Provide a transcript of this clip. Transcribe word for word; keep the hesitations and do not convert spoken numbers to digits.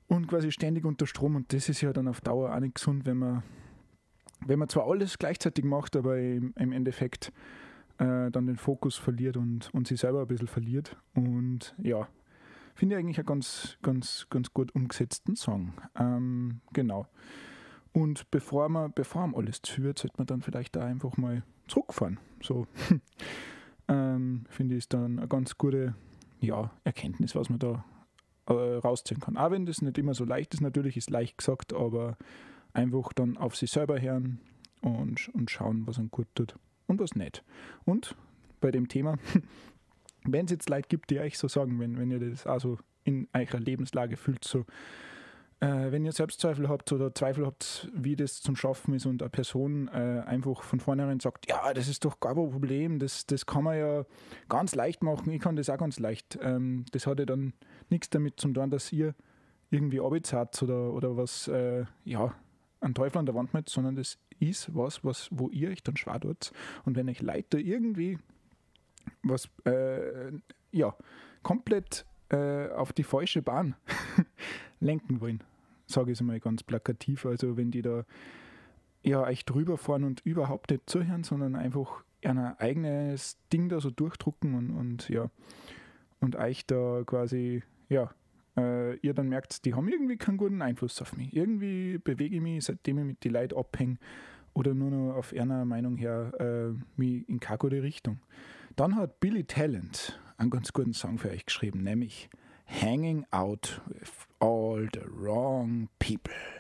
und quasi ständig unter Strom, und das ist ja dann auf Dauer auch nicht gesund, wenn man, wenn man zwar alles gleichzeitig macht, aber im, im Endeffekt äh, dann den Fokus verliert und, und sich selber ein bisschen verliert. Und ja, finde ich eigentlich einen ganz, ganz, ganz gut umgesetzten Song. Ähm, genau. Und bevor man, bevor man alles führt, sollte man dann vielleicht da einfach mal zurückfahren. So ähm, finde ich, ist dann eine ganz gute ja, Erkenntnis, was man da äh, rausziehen kann. Auch wenn das nicht immer so leicht ist, natürlich ist leicht gesagt, aber einfach dann auf sich selber hören und, und schauen, was einem gut tut und was nicht. Und bei dem Thema, wenn es jetzt Leute gibt, die euch so sagen, wenn, wenn ihr das also in eurer Lebenslage fühlt, so Äh, wenn ihr Selbstzweifel habt oder Zweifel habt, wie das zum Schaffen ist, und eine Person äh, einfach von vornherein sagt, ja, das ist doch gar kein Problem, das, das kann man ja ganz leicht machen, ich kann das auch ganz leicht. Ähm, das hat ja dann nichts damit zu tun, dass ihr irgendwie arbeitshabt oder, oder was, äh, ja, einen Teufel an der Wand macht, sondern das ist was, was, wo ihr euch dann schwer tut. Und wenn euch Leute irgendwie was, äh, ja, komplett äh, auf die falsche Bahn lenken wollen, sage ich es mal ganz plakativ. Also wenn die da ja euch drüber fahren und überhaupt nicht zuhören, sondern einfach ein eigenes Ding da so durchdrucken und, und ja, und euch da quasi, ja, äh, ihr dann merkt, die haben irgendwie keinen guten Einfluss auf mich. Irgendwie bewege ich mich, seitdem ich mit den Leuten abhänge oder nur noch auf einer Meinung her, äh, mich in keine gute Richtung. Dann hat Billy Talent einen ganz guten Song für euch geschrieben, nämlich Hanging Out with All the Wrong People.